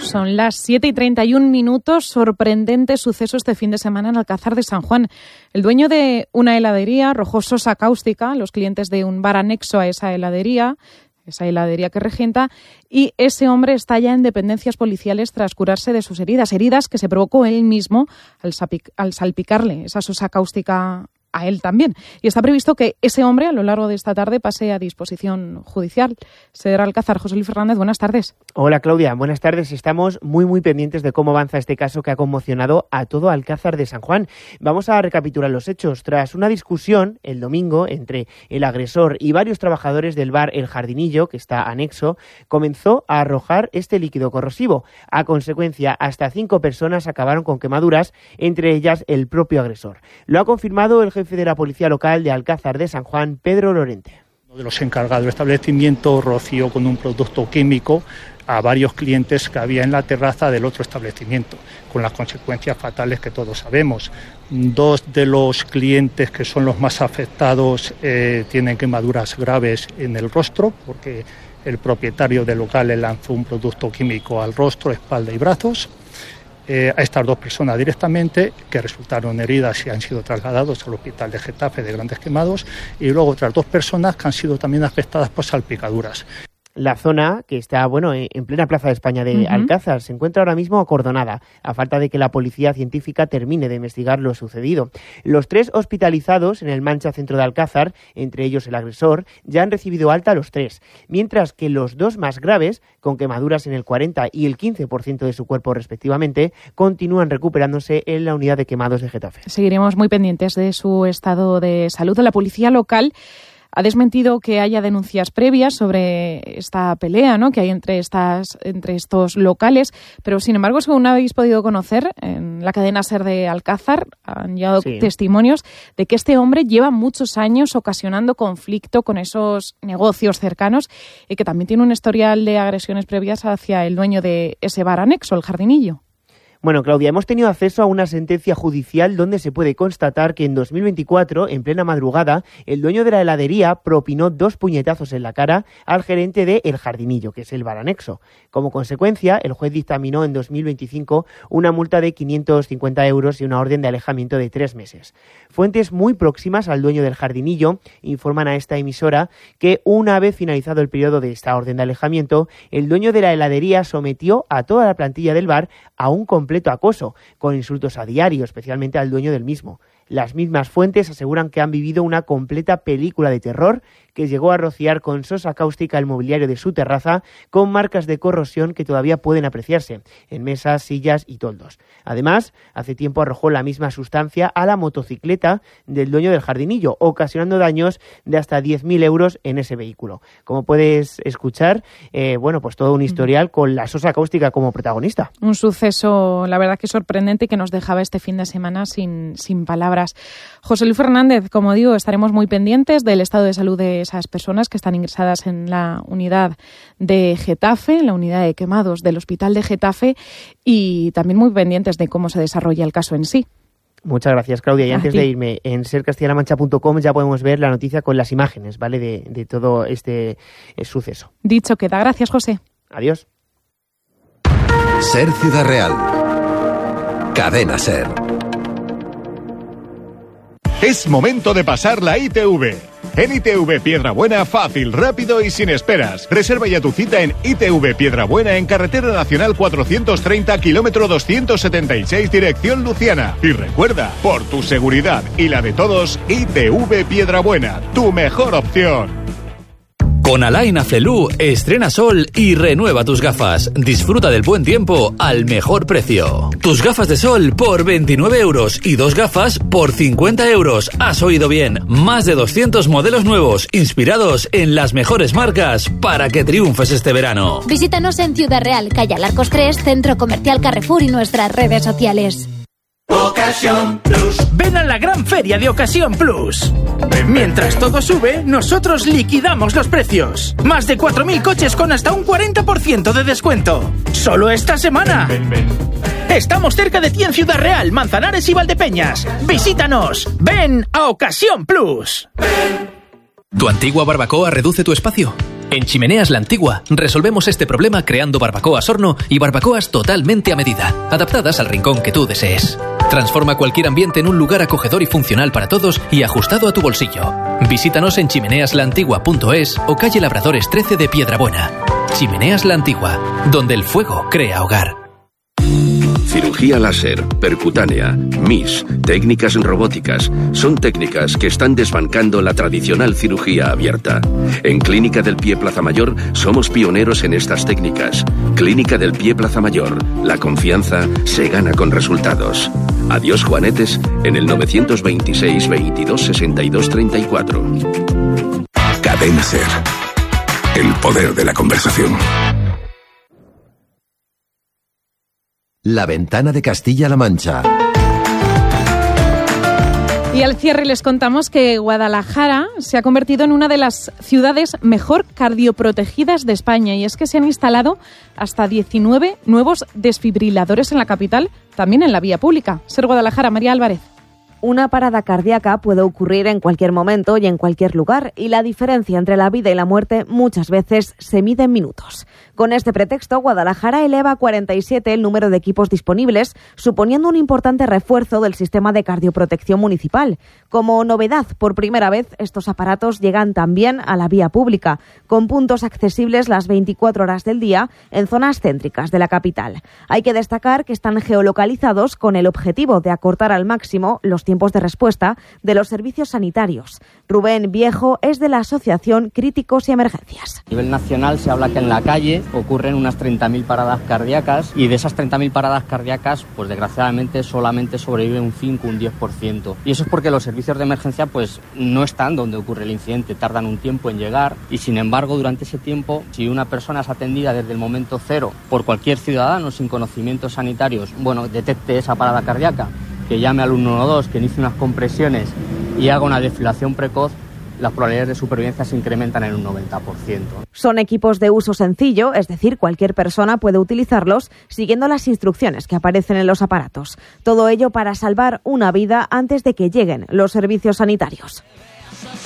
Son las 7:31. Sorprendente suceso este fin de semana en Alcázar de San Juan. El dueño de una heladería arrojó sosa cáustica a los clientes de un bar anexo a esa heladería que regenta, y ese hombre está ya en dependencias policiales tras curarse de sus heridas que se provocó él mismo al salpicarle esa sosa cáustica a él también. Y está previsto que ese hombre a lo largo de esta tarde pase a disposición judicial. Señor Alcázar, José Luis Fernández, buenas tardes. Hola Claudia, buenas tardes. Estamos muy pendientes de cómo avanza este caso que ha conmocionado a todo Alcázar de San Juan. Vamos a recapitular los hechos. Tras una discusión el domingo entre el agresor y varios trabajadores del bar El Jardinillo, que está anexo, comenzó a arrojar este líquido corrosivo. A consecuencia, hasta 5 personas acabaron con quemaduras, entre ellas el propio agresor. Lo ha confirmado el jefe de la Policía Local de Alcázar de San Juan, Pedro Lorente. Uno de los encargados del establecimiento roció con un producto químico a varios clientes que había en la terraza del otro establecimiento, con las consecuencias fatales que todos sabemos. 2 de los clientes, que son los más afectados, tienen quemaduras graves en el rostro, porque el propietario del local le lanzó un producto químico al rostro, espalda y brazos. A estas 2 personas directamente, que resultaron heridas y han sido trasladados al hospital de Getafe de Grandes Quemados, y luego otras 2 personas que han sido también afectadas por salpicaduras. La zona, que está en plena Plaza de España de Alcázar, se encuentra ahora mismo acordonada, a falta de que la policía científica termine de investigar lo sucedido. Los 3 hospitalizados en el Mancha Centro de Alcázar, entre ellos el agresor, ya han recibido alta los 3, mientras que los 2 más graves, con quemaduras en el 40% y el 15% de su cuerpo respectivamente, continúan recuperándose en la unidad de quemados de Getafe. Seguiremos muy pendientes de su estado de salud. La policía local ha desmentido que haya denuncias previas sobre esta pelea, ¿no?, que hay entre estos locales, pero sin embargo, según habéis podido conocer en la cadena SER de Alcázar, han llegado testimonios de que este hombre lleva muchos años ocasionando conflicto con esos negocios cercanos y que también tiene un historial de agresiones previas hacia el dueño de ese bar anexo, El Jardinillo. Bueno, Claudia, hemos tenido acceso a una sentencia judicial donde se puede constatar que en 2024, en plena madrugada, el dueño de la heladería propinó 2 puñetazos en la cara al gerente de El Jardinillo, que es el bar anexo. Como consecuencia, el juez dictaminó en 2025 una multa de 550 euros y una orden de alejamiento de 3 meses. Fuentes muy próximas al dueño del Jardinillo informan a esta emisora que, una vez finalizado el periodo de esta orden de alejamiento, el dueño de la heladería sometió a toda la plantilla del bar a un completo acoso, con insultos a diario, especialmente al dueño del mismo. Las mismas fuentes aseguran que han vivido una completa película de terror que llegó a rociar con sosa cáustica el mobiliario de su terraza, con marcas de corrosión que todavía pueden apreciarse en mesas, sillas y toldos. Además, hace tiempo arrojó la misma sustancia a la motocicleta del dueño del Jardinillo, ocasionando daños de hasta 10.000 euros en ese vehículo. Como puedes escuchar, pues todo un historial con la sosa cáustica como protagonista. Un suceso, la verdad, que sorprendente, que nos dejaba este fin de semana sin palabras. José Luis Fernández, como digo, estaremos muy pendientes del estado de salud de esas personas que están ingresadas en la unidad de Getafe, en la unidad de quemados del Hospital de Getafe, y también muy pendientes de cómo se desarrolla el caso en sí. Muchas gracias, Claudia. Y antes de irme, en sercastellanamancha.com ya podemos ver la noticia con las imágenes, ¿vale?, de todo este suceso. Dicho queda. Gracias, José. Adiós. Ser Ciudad Real. Cadena SER. Es momento de pasar la ITV. En ITV Piedrabuena, fácil, rápido y sin esperas. Reserva ya tu cita en ITV Piedrabuena, en Carretera Nacional 430, kilómetro 276, dirección Luciana. Y recuerda, por tu seguridad y la de todos, ITV Piedrabuena, tu mejor opción. Con Alain Afflelou estrena sol y renueva tus gafas. Disfruta del buen tiempo al mejor precio. Tus gafas de sol por 29 euros y 2 gafas por 50 euros. Has oído bien. Más de 200 modelos nuevos inspirados en las mejores marcas para que triunfes este verano. Visítanos en Ciudad Real, calle Alarcos 3, Centro Comercial Carrefour y nuestras redes sociales. Ocasión Plus. Ven a la gran feria de Ocasión Plus. Mientras todo sube, nosotros liquidamos los precios. Más de 4.000 coches con hasta un 40% de descuento. Solo esta semana. Estamos cerca de ti en Ciudad Real, Manzanares y Valdepeñas. Visítanos. Ven a Ocasión Plus. ¿Tu antigua barbacoa reduce tu espacio? En Chimeneas La Antigua resolvemos este problema creando barbacoas horno y barbacoas totalmente a medida, adaptadas al rincón que tú desees. Transforma cualquier ambiente en un lugar acogedor y funcional para todos y ajustado a tu bolsillo. Visítanos en chimeneaslaantigua.es o calle Labradores 13 de Piedrabuena. Chimeneas La Antigua, donde el fuego crea hogar. Cirugía láser, percutánea, MIS, técnicas robóticas, son técnicas que están desbancando la tradicional cirugía abierta. En Clínica del Pie Plaza Mayor somos pioneros en estas técnicas. Clínica del Pie Plaza Mayor, la confianza se gana con resultados. Adiós Juanetes en el 926 22 62 34. Cadena SER. El poder de la conversación. La Ventana de Castilla-La Mancha. Y al cierre les contamos que Guadalajara se ha convertido en una de las ciudades mejor cardioprotegidas de España, y es que se han instalado hasta 19 nuevos desfibriladores en la capital, también en la vía pública. Ser Guadalajara, María Álvarez. Una parada cardíaca puede ocurrir en cualquier momento y en cualquier lugar, y la diferencia entre la vida y la muerte muchas veces se mide en minutos. Con este pretexto, Guadalajara eleva a 47 el número de equipos disponibles, suponiendo un importante refuerzo del sistema de cardioprotección municipal. Como novedad, por primera vez, estos aparatos llegan también a la vía pública, con puntos accesibles las 24 horas del día en zonas céntricas de la capital. Hay que destacar que están geolocalizados con el objetivo de acortar al máximo los tiempos de respuesta de los servicios sanitarios. Rubén Viejo es de la Asociación Críticos y Emergencias. A nivel nacional se habla que en la calle ocurren unas 30.000 paradas cardíacas, y de esas 30.000 paradas cardíacas, pues desgraciadamente solamente sobrevive un 5, un 10%. Y eso es porque los servicios de emergencia pues no están donde ocurre el incidente, tardan un tiempo en llegar, y sin embargo durante ese tiempo, si una persona es atendida desde el momento cero por cualquier ciudadano sin conocimientos sanitarios, detecte esa parada cardíaca, que llame al 112, que inicie unas compresiones y haga una desfibrilación precoz, las probabilidades de supervivencia se incrementan en un 90%. Son equipos de uso sencillo, es decir, cualquier persona puede utilizarlos siguiendo las instrucciones que aparecen en los aparatos. Todo ello para salvar una vida antes de que lleguen los servicios sanitarios.